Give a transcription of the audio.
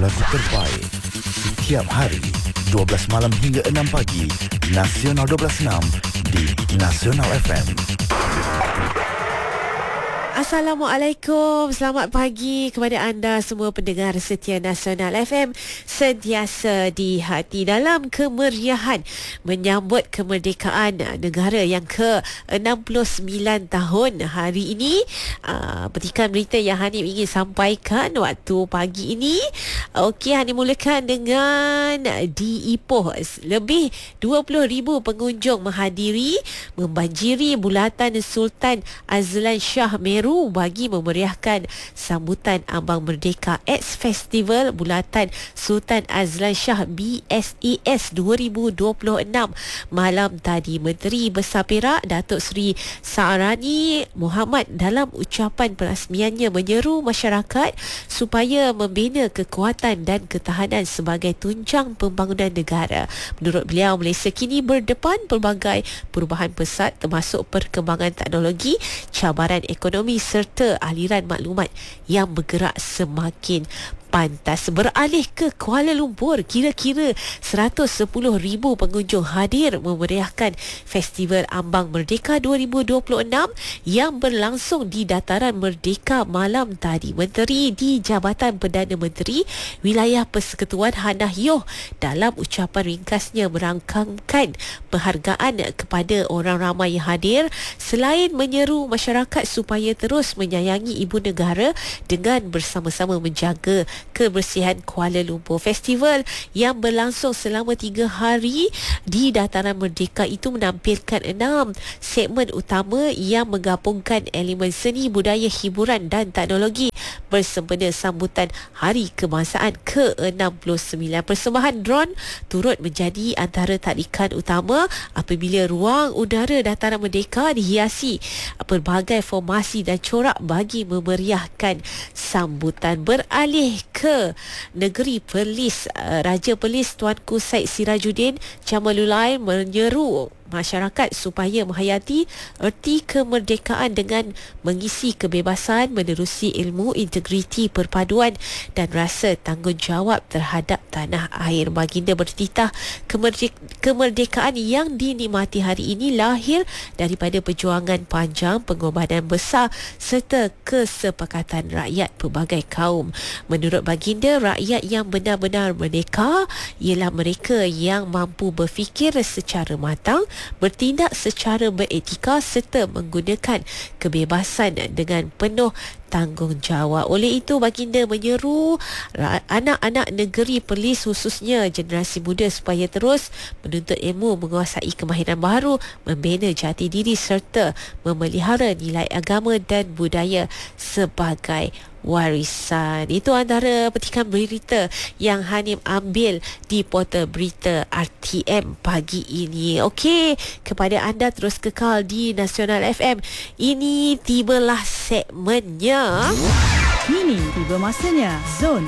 lagu terbaik. Setiap hari 12 malam hingga 6 pagi, Nasional 12.6 di Nasional FM. Assalamualaikum, selamat pagi kepada anda semua pendengar setia Nasional FM, sentiasa di hati dalam kemeriahan menyambut kemerdekaan negara yang ke-69 tahun hari ini. Petikan berita yang Hanif ingin sampaikan waktu pagi ini. Okey, Hanif mulakan dengan di Ipoh. Lebih 20,000 pengunjung menghadiri membanjiri bulatan Sultan Azlan Shah Meru bagi memeriahkan sambutan Ambang Merdeka X Festival Bulatan Sultan Azlan Shah BSES 2026 malam tadi. Menteri Besar Perak Datuk Seri Saarani Muhammad dalam ucapan perasmiannya menyeru masyarakat supaya membina kekuatan dan ketahanan sebagai tunjang pembangunan negara. Menurut beliau, Malaysia kini berdepan pelbagai perubahan pesat termasuk perkembangan teknologi, cabaran ekonomi serta aliran maklumat yang bergerak semakin pantas. Beralih ke Kuala Lumpur, kira-kira 110,000 pengunjung hadir memeriahkan Festival Ambang Merdeka 2026 yang berlangsung di Dataran Merdeka malam tadi. Menteri di Jabatan Perdana Menteri Wilayah Persekutuan Hannah Yeoh dalam ucapan ringkasnya merangkamkan penghargaan kepada orang ramai yang hadir selain menyeru masyarakat supaya terus menyayangi ibu negara dengan bersama-sama menjaga kebersihan Kuala Lumpur. Festival yang berlangsung selama 3 hari di Dataran Merdeka itu menampilkan 6 segmen utama yang menggabungkan elemen seni, budaya, hiburan dan teknologi bersempena sambutan Hari Kebangsaan ke-69. Persembahan drone turut menjadi antara tarikan utama apabila ruang udara Dataran Merdeka dihiasi pelbagai formasi dan corak bagi memeriahkan sambutan. Beralih ke negeri Perlis, Raja Perlis Tuanku Syed Sirajuddin Jamaludin menyeru masyarakat supaya menghayati erti kemerdekaan dengan mengisi kebebasan, menerusi ilmu, integriti, perpaduan dan rasa tanggungjawab terhadap tanah air. Baginda bertitah kemerdekaan yang dinikmati hari ini lahir daripada perjuangan panjang, pengorbanan besar serta kesepakatan rakyat pelbagai kaum. Menurut baginda, rakyat yang benar-benar merdeka ialah mereka yang mampu berfikir secara matang, bertindak secara beretika serta menggunakan kebebasan dengan penuh tanggungjawab. Oleh itu, baginda menyeru anak-anak negeri Perlis khususnya generasi muda supaya terus menuntut ilmu, menguasai kemahiran baru, membina jati diri serta memelihara nilai agama dan budaya sebagai warisan. Itu antara petikan berita yang Hanif ambil di portal berita RTM pagi ini. Okey, kepada anda terus kekal di Nasional FM. Ini tibalah segmennya. Kini tiba masanya Zon